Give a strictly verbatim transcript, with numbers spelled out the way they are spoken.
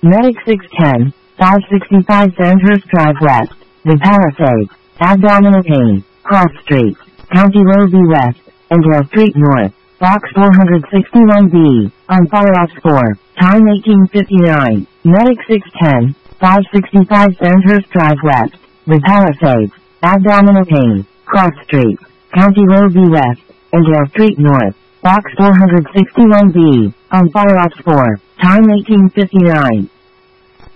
Medic six ten, five sixty-five Sandhurst Drive West, The Palisades, abdominal pain, Cross Street, County Road B West, and Dale Street North, Box four sixty-one B, on follow-up score, time eighteen fifty-nine, Medic six ten, five sixty-five Sandhurst Drive West, The Palisades, abdominal pain, Cross Street, County Road B West, and Dale Street North, Box four sixty-one B, on follow-up score, time eighteen fifty-nine.